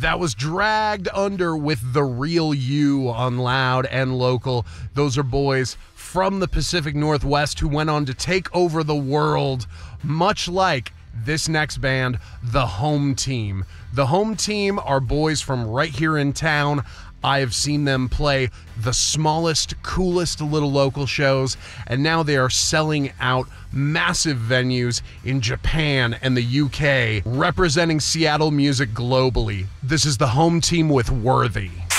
That was Dragged Under with The Real You on Loud and Local. Those are boys from the Pacific Northwest who went on to take over the world, much like this next band, The Home Team. The Home Team are boys from right here in town. I have seen them play the smallest, coolest little local shows, and now they are selling out massive venues in Japan and the UK, representing Seattle music globally. This is The Home Team with Worthy.